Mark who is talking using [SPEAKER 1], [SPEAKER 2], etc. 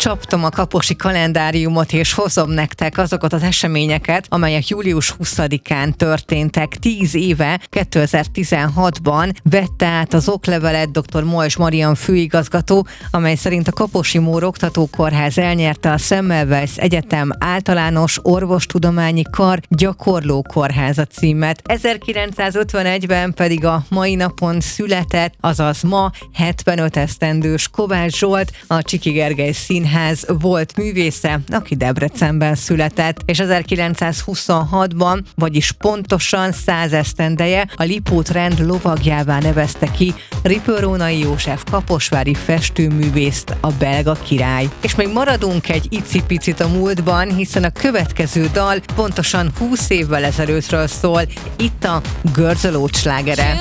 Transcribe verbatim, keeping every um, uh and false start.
[SPEAKER 1] Becsaptam a kaposi kalendáriumot, és hozom nektek azokat az eseményeket, amelyek július huszadikán történtek. Tíz éve, kétezer-tizenhatban vette át az oklevelet dr. Molcs Marian főigazgató, amely szerint a Kaposi Mór Oktatókórház elnyerte a Semmelweis Egyetem általános orvostudományi kar gyakorló kórháza címet. ezerkilencszázötvenegyben pedig a mai napon született, azaz ma hetvenöt esztendős Kovács Zsolt, a Csiky Gergely Színház volt művésze, aki Debrecenben született, és ezerkilencszázhuszonhatban, vagyis pontosan száz esztendeje a Lipót rend lovagjává nevezte ki Rippl-Rónai József kaposvári festőművészt, a belga király. És még maradunk egy icipicit a múltban, hiszen a következő dal pontosan húsz évvel ezelőttről szól, itt a Görzölót slágere.